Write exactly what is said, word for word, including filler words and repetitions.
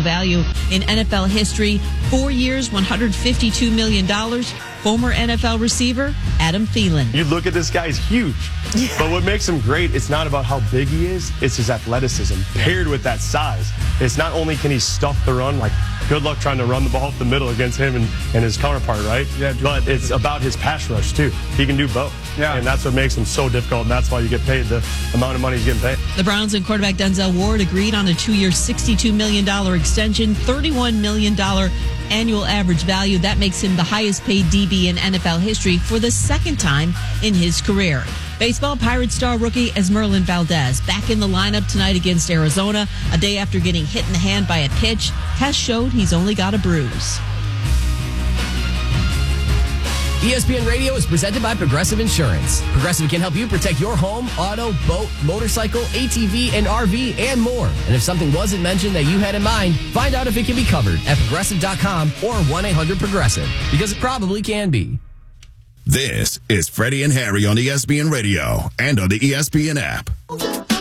value in N F L history. Four years, one hundred fifty-two million dollars. Former N F L receiver, Adam Thielen. You look at this guy, he's huge. Yeah. But what makes him great, it's not about how big he is, it's his athleticism paired with that size. It's not only can he stuff the run, like good luck trying to run the ball up the middle against him and, and his counterpart, right? Yeah. But it's about his pass rush, too. He can do both. Yeah. And that's what makes him so difficult, and that's why you get paid the amount of money he's getting paid. The Browns and quarterback Denzel Ward agreed on a two-year, sixty-two million dollars extension, thirty-one million dollars annual average value. That makes him the highest paid D B in N F L history for the second time in his career. Baseball, Pirates star rookie Esmeralyn Valdez back in the lineup tonight against Arizona, a day after getting hit in the hand by a pitch. Tests showed he's only got a bruise. E S P N Radio is presented by Progressive Insurance. Progressive can help you protect your home, auto, boat, motorcycle, A T V, and R V, and more. And if something wasn't mentioned that you had in mind, find out if it can be covered at progressive dot com or one eight hundred progressive, because it probably can be. This is Freddie and Harry on E S P N Radio and on the E S P N app.